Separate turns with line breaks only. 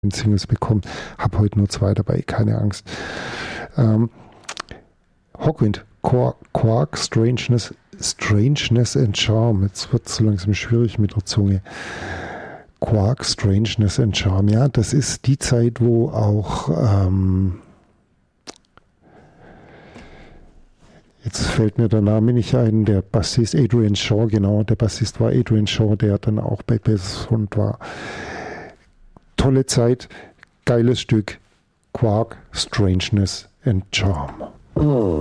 Singles bekommen. Habe heute nur 2 dabei, keine Angst. Hawkwind, Quark, Strangeness and Charm. Jetzt wird es so langsam schwierig mit der Zunge. Quark, Strangeness and Charm. Ja, das ist die Zeit, wo auch jetzt fällt mir der Name nicht ein, der Bassist Adrian Shaw, genau, der Bassist war Adrian Shaw, der dann auch bei Battlefront war. Tolle Zeit, geiles Stück, Quark, Strangeness and Charm.